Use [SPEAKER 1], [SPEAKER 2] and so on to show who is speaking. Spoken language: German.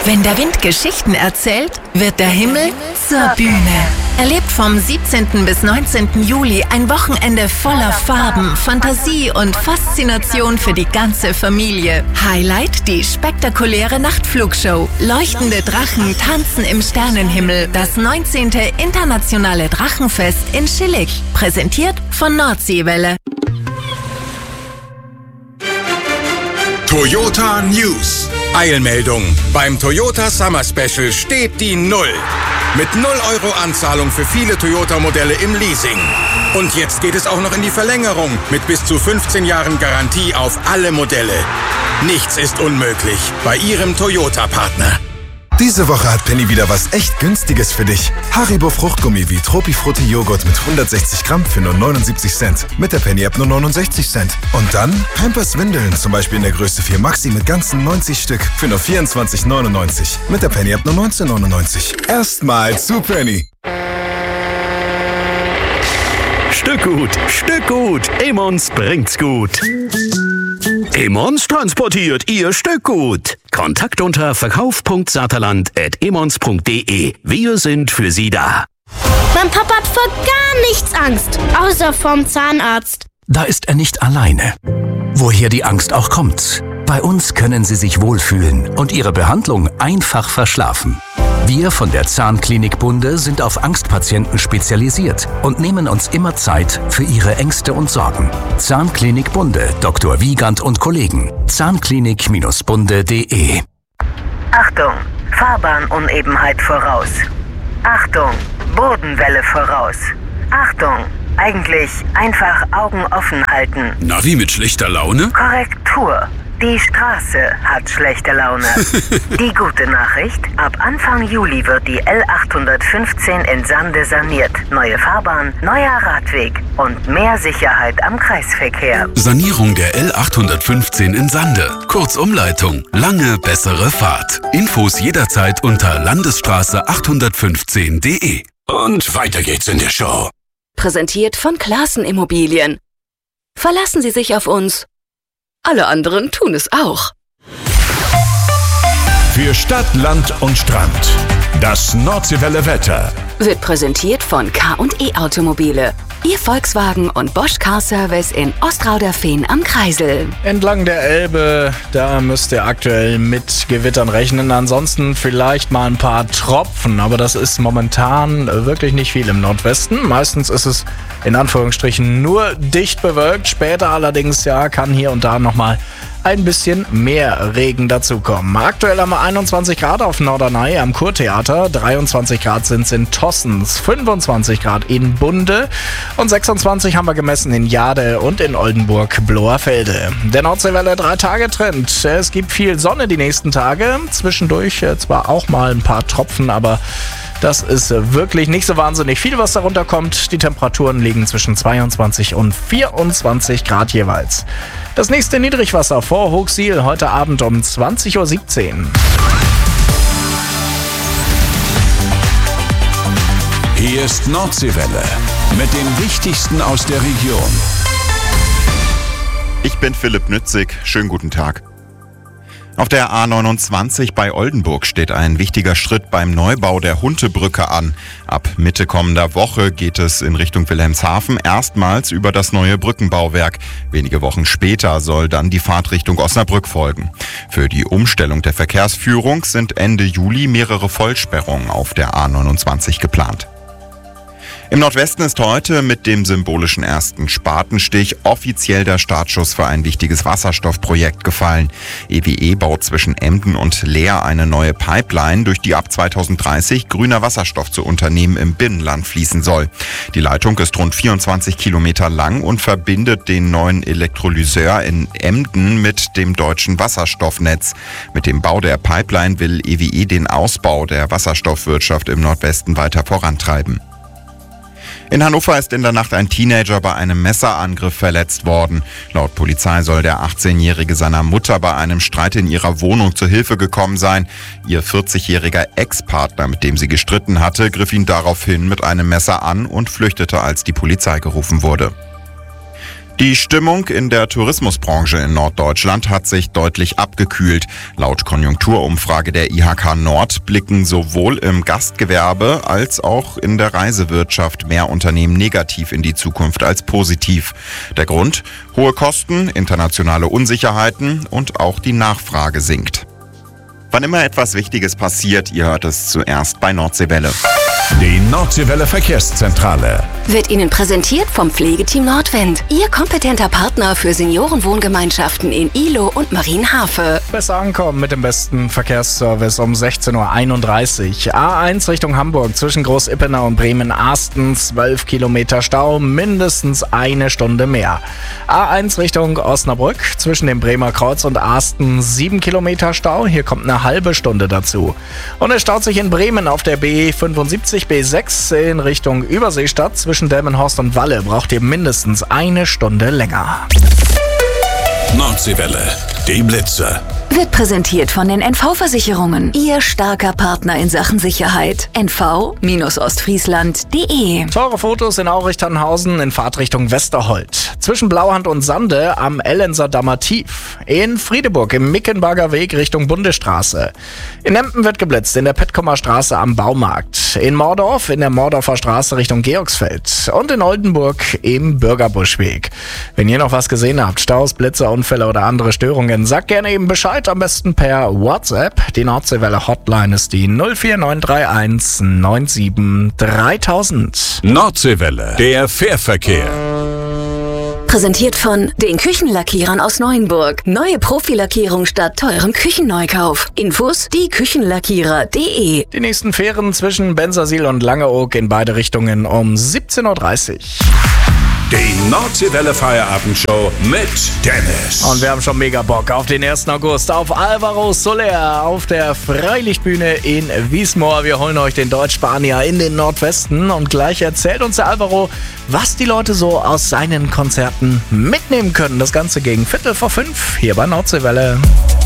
[SPEAKER 1] Wenn der Wind Geschichten erzählt, wird der Himmel zur Bühne. Erlebt vom 17. bis 19. Juli ein Wochenende voller Farben, Fantasie und Faszination für die ganze Familie. Highlight die spektakuläre Nachtflugshow. Leuchtende Drachen tanzen im Sternenhimmel. Das 19. Internationale Drachenfest in Schillig. Präsentiert von Nordseewelle.
[SPEAKER 2] Toyota News. Eilmeldung. Beim Toyota Summer Special steht die Null. Mit 0 € Anzahlung für viele Toyota-Modelle im Leasing. Und jetzt geht es auch noch in die Verlängerung mit bis zu 15 Jahren Garantie auf alle Modelle. Nichts ist unmöglich bei Ihrem Toyota-Partner.
[SPEAKER 3] Diese Woche hat Penny wieder was echt Günstiges für dich. Haribo Fruchtgummi wie Tropifrutti Joghurt mit 160 Gramm für nur 79 Cent. Mit der Penny-App nur 69 Cent. Und dann Pampers Windeln, zum Beispiel in der Größe 4 Maxi mit ganzen 90 Stück für nur 24,99. Mit der Penny-App nur 19,99. Erstmal zu Penny.
[SPEAKER 4] Stück gut. Emmons bringt's gut. Emmons transportiert Ihr Stückgut. Kontakt unter verkauf.saterland@emmons.de. Wir sind für Sie da.
[SPEAKER 5] Mein Papa hat vor gar nichts Angst, außer vorm Zahnarzt.
[SPEAKER 6] Da ist er nicht alleine. Woher die Angst auch kommt. Bei uns können Sie sich wohlfühlen und Ihre Behandlung einfach verschlafen. Wir von der Zahnklinik Bunde sind auf Angstpatienten spezialisiert und nehmen uns immer Zeit für Ihre Ängste und Sorgen. Zahnklinik Bunde, Dr. Wiegand und Kollegen. Zahnklinik-bunde.de.
[SPEAKER 7] Achtung, Fahrbahnуnebenheit voraus. Achtung, Bodenwelle voraus. Achtung, eigentlich einfach Augen offen halten.
[SPEAKER 8] Navi mit schlechter Laune?
[SPEAKER 7] Korrektur. Die Straße hat schlechte Laune. Die gute Nachricht, ab Anfang Juli wird die L815 in Sande saniert. Neue Fahrbahn, neuer Radweg und mehr Sicherheit am Kreisverkehr.
[SPEAKER 8] Sanierung der L815 in Sande. Kurzumleitung. Lange bessere Fahrt. Infos jederzeit unter landesstraße815.de. Und weiter geht's in der Show.
[SPEAKER 9] Präsentiert von Classen Immobilien. Verlassen Sie sich auf uns. Alle anderen tun es auch.
[SPEAKER 10] Für Stadt, Land und Strand. Das Nordseewelle Wetter
[SPEAKER 9] Wird präsentiert von K&E Automobile. Ihr Volkswagen und Bosch Car Service in Ostrauderfehn am Kreisel.
[SPEAKER 11] Entlang der Elbe, da müsst ihr aktuell mit Gewittern rechnen. Ansonsten vielleicht mal ein paar Tropfen, aber das ist momentan wirklich nicht viel im Nordwesten. Meistens ist es in Anführungsstrichen nur dicht bewölkt. Später allerdings kann hier und da nochmal ein bisschen mehr Regen dazukommen. Aktuell haben wir 21 Grad auf Norderney am Kurtheater, 23 Grad sind es in Tossens, 25 Grad in Bunde und 26 haben wir gemessen in Jade und in Oldenburg-Bloerfelde. Der Nordseewelle 3-Tage-Trend. Es gibt viel Sonne die nächsten Tage, zwischendurch zwar auch mal ein paar Tropfen, aber das ist wirklich nicht so wahnsinnig viel, was darunter kommt. Die Temperaturen liegen zwischen 22 und 24 Grad jeweils. Das nächste Niedrigwasser vor Hochsiel heute Abend um 20:17 Uhr.
[SPEAKER 10] Hier ist Nordseewelle mit dem Wichtigsten aus der Region.
[SPEAKER 12] Ich bin Philipp Nützig. Schönen guten Tag. Auf der A29 bei Oldenburg steht ein wichtiger Schritt beim Neubau der Huntebrücke an. Ab Mitte kommender Woche geht es in Richtung Wilhelmshaven erstmals über das neue Brückenbauwerk. Wenige Wochen später soll dann die Fahrt Richtung Osnabrück folgen. Für die Umstellung der Verkehrsführung sind Ende Juli mehrere Vollsperrungen auf der A29 geplant. Im Nordwesten ist heute mit dem symbolischen ersten Spatenstich offiziell der Startschuss für ein wichtiges Wasserstoffprojekt gefallen. EWE baut zwischen Emden und Leer eine neue Pipeline, durch die ab 2030 grüner Wasserstoff zu Unternehmen im Binnenland fließen soll. Die Leitung ist rund 24 Kilometer lang und verbindet den neuen Elektrolyseur in Emden mit dem deutschen Wasserstoffnetz. Mit dem Bau der Pipeline will EWE den Ausbau der Wasserstoffwirtschaft im Nordwesten weiter vorantreiben. In Hannover ist in der Nacht ein Teenager bei einem Messerangriff verletzt worden. Laut Polizei soll der 18-Jährige seiner Mutter bei einem Streit in ihrer Wohnung zu Hilfe gekommen sein. Ihr 40-jähriger Ex-Partner, mit dem sie gestritten hatte, griff ihn daraufhin mit einem Messer an und flüchtete, als die Polizei gerufen wurde. Die Stimmung in der Tourismusbranche in Norddeutschland hat sich deutlich abgekühlt. Laut Konjunkturumfrage der IHK Nord blicken sowohl im Gastgewerbe als auch in der Reisewirtschaft mehr Unternehmen negativ in die Zukunft als positiv. Der Grund? Hohe Kosten, internationale Unsicherheiten und auch die Nachfrage sinkt. Wann immer etwas Wichtiges passiert, ihr hört es zuerst bei Nordseewelle.
[SPEAKER 10] Die Nordseewelle Verkehrszentrale
[SPEAKER 9] wird Ihnen präsentiert vom Pflegeteam Nordwind. Ihr kompetenter Partner für Seniorenwohngemeinschaften in Ihlow und Marienhafe.
[SPEAKER 11] Besser ankommen mit dem besten Verkehrsservice um 16.31 Uhr. A1 Richtung Hamburg zwischen Groß-Ippenau und Bremen-Asten 12 Kilometer Stau, mindestens eine Stunde mehr. A1 Richtung Osnabrück zwischen dem Bremer Kreuz und Asten 7 Kilometer Stau. Hier kommt eine halbe Stunde dazu. Und es staut sich in Bremen auf der B75 B6 in Richtung Überseestadt zwischen Delmenhorst und Walle. Braucht ihr mindestens eine Stunde länger.
[SPEAKER 10] Nordseewelle, die Blitze.
[SPEAKER 9] Wird präsentiert von den NV-Versicherungen. Ihr starker Partner in Sachen Sicherheit. NV-Ostfriesland.de.
[SPEAKER 11] Teure Fotos in Aurich-Tannhausen in Fahrtrichtung Westerholt. Zwischen Blauhand und Sande am Ellenser Dammer Tief. In Friedeburg im Mickenberger Weg Richtung Bundesstraße. In Empen wird geblitzt in der Petkomer Straße am Baumarkt. In Mordorf in der Mordorfer Straße Richtung Georgsfeld. Und in Oldenburg im Bürgerbuschweg. Wenn ihr noch was gesehen habt, Staus, Blitze, Unfälle oder andere Störungen, sagt gerne eben Bescheid. Am besten per WhatsApp. Die Nordseewelle Hotline ist die 04931 97 3000.
[SPEAKER 10] Nordseewelle, der Fährverkehr.
[SPEAKER 9] Präsentiert von den Küchenlackierern aus Neuenburg. Neue Profilackierung statt teurem Küchenneukauf. Infos dieküchenlackierer.de.
[SPEAKER 11] Die nächsten Fähren zwischen Bensersiel und Langeoog in beide Richtungen um 17.30 Uhr.
[SPEAKER 10] Die Nordseewelle Feierabendshow mit Dennis.
[SPEAKER 11] Und wir haben schon mega Bock auf den 1. August auf Álvaro Soler auf der Freilichtbühne in Wiesmoor. Wir holen euch den Deutsch-Spanier in den Nordwesten und gleich erzählt uns der Álvaro, was die Leute so aus seinen Konzerten mitnehmen können. Das Ganze gegen 4:45 hier bei Nordseewelle.